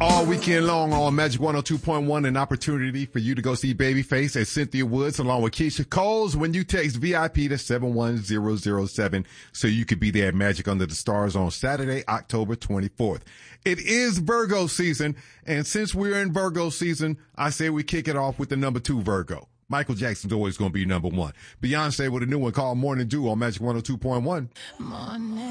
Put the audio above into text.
All weekend long on Magic 102.1, an opportunity for you to go see Babyface and Cynthia Woods along with Keisha Coles when you text VIP to 71007 so you could be there at Magic Under the Stars on Saturday, October 24th. It is Virgo season, and since we're in Virgo season, I say we kick it off with the number 2 Virgo. Michael Jackson's always going to be number 1. Beyonce with a new one called Morning Dew on Magic 102.1. Morning.